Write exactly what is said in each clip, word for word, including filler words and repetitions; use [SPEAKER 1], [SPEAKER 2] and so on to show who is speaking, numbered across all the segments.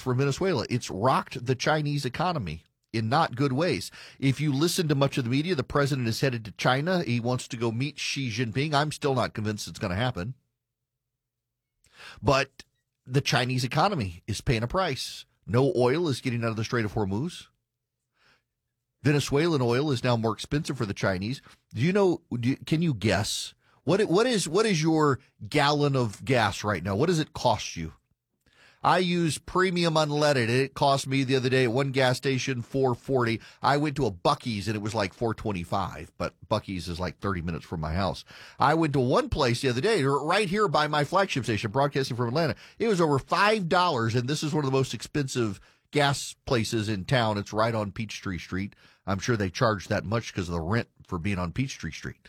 [SPEAKER 1] from Venezuela. It's rocked the Chinese economy in not good ways. If you listen to much of the media, the president is headed to China. He wants to go meet Xi Jinping. I'm still not convinced it's going to happen. But the Chinese economy is paying a price. No oil is getting out of the Strait of Hormuz. Venezuelan oil is now more expensive for the Chinese. Do you know, do you, can you guess? What what is what is your gallon of gas right now? What does it cost you? I use premium unleaded. It cost me the other day at one gas station four forty. I went to a Buc-ee's and it was like four twenty-five, but Buc-ee's is like thirty minutes from my house. I went to one place the other day right here by my flagship station, broadcasting from Atlanta. It was over five dollars, and this is one of the most expensive gas places in town. It's right on Peachtree Street. I'm sure they charge that much because of the rent for being on Peachtree Street.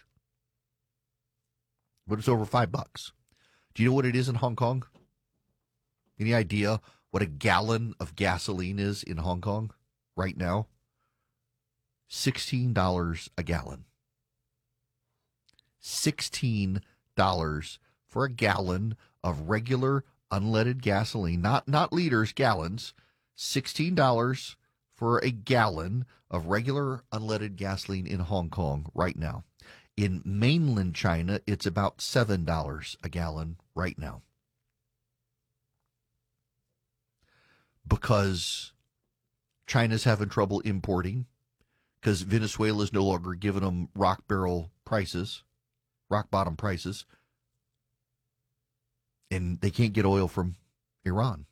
[SPEAKER 1] But it's over five bucks. Do you know what it is in Hong Kong? Any idea what a gallon of gasoline is in Hong Kong right now? sixteen dollars a gallon. sixteen dollars for a gallon of regular unleaded gasoline, not, not liters, gallons. sixteen dollars for a gallon of regular unleaded gasoline in Hong Kong right now. In mainland China, it's about seven dollars a gallon right now. Because China's having trouble importing, because Venezuela's no longer giving them rock barrel prices, rock bottom prices, and they can't get oil from Iran.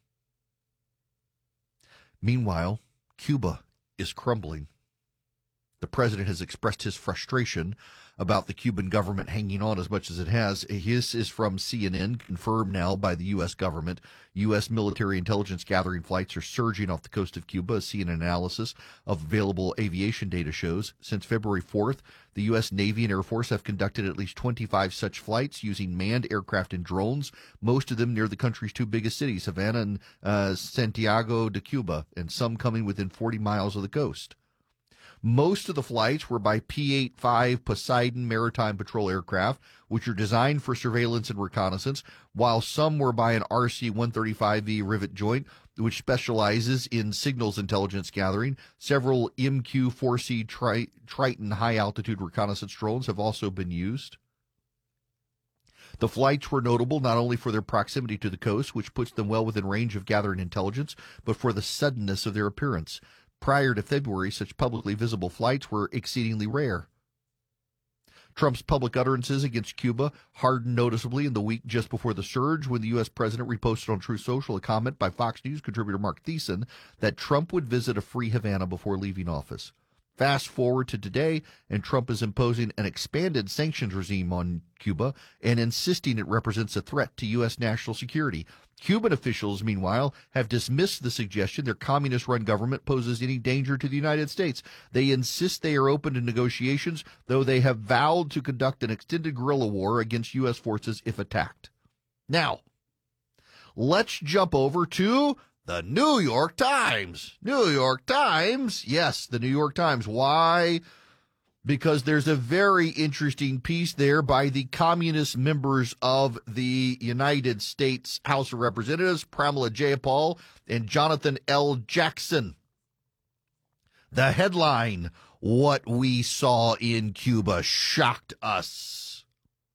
[SPEAKER 1] Meanwhile, Cuba is crumbling. The president has expressed his frustration about the Cuban government hanging on as much as it has. His is from C N N, confirmed now by the U S government. U S military intelligence gathering flights are surging off the coast of Cuba, a C N N analysis of available aviation data shows. Since February fourth, the U S Navy and Air Force have conducted at least twenty-five such flights using manned aircraft and drones, most of them near the country's two biggest cities, Havana and uh, Santiago de Cuba, and some coming within forty miles of the coast. Most of the flights were by P eighty-five Poseidon maritime patrol aircraft, which are designed for surveillance and reconnaissance, while some were by an R C one thirty-five V Rivet Joint, which specializes in signals intelligence gathering. Several M Q four C Tri- Triton high-altitude reconnaissance drones have also been used. The flights were notable not only for their proximity to the coast, which puts them well within range of gathering intelligence, but for the suddenness of their appearance. Prior to February, such publicly visible flights were exceedingly rare. Trump's public utterances against Cuba hardened noticeably in the week just before the surge, when the U S president reposted on Truth Social a comment by Fox News contributor Mark Thiessen that Trump would visit a free Havana before leaving office. Fast forward to today, and Trump is imposing an expanded sanctions regime on Cuba and insisting it represents a threat to U S national security. Cuban officials, meanwhile, have dismissed the suggestion their communist-run government poses any danger to the United States. They insist they are open to negotiations, though they have vowed to conduct an extended guerrilla war against U S forces if attacked. Now, let's jump over to the New York Times. New York Times. Yes, the New York Times. Why? Because there's a very interesting piece there by the communist members of the United States House of Representatives, Pramila Jayapal and Jonathan L. Jackson. The headline, "What we saw in Cuba shocked us."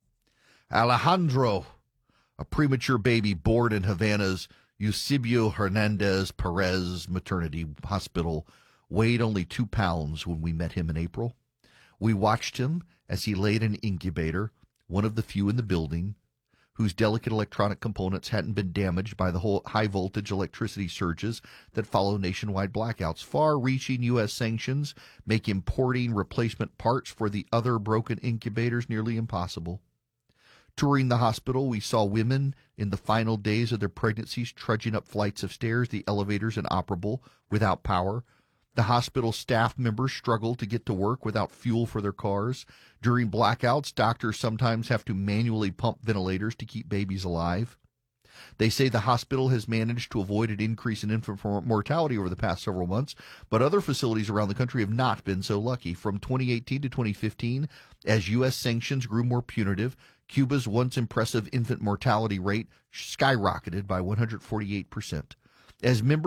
[SPEAKER 1] Alejandro, a premature baby born in Havana's Eusebio Hernandez Perez Maternity Hospital, weighed only two pounds when we met him in April. We watched him as he lay in an incubator, one of the few in the building, whose delicate electronic components hadn't been damaged by the whole high-voltage electricity surges that follow nationwide blackouts. Far-reaching U S sanctions make importing replacement parts for the other broken incubators nearly impossible. Touring the hospital, we saw women in the final days of their pregnancies trudging up flights of stairs, the elevators inoperable without power. The hospital staff members struggle to get to work without fuel for their cars. During blackouts, doctors sometimes have to manually pump ventilators to keep babies alive. They say the hospital has managed to avoid an increase in infant mortality over the past several months, but other facilities around the country have not been so lucky. From twenty eighteen to twenty fifteen, as U S sanctions grew more punitive, Cuba's once impressive infant mortality rate skyrocketed by one hundred forty-eight percent. As members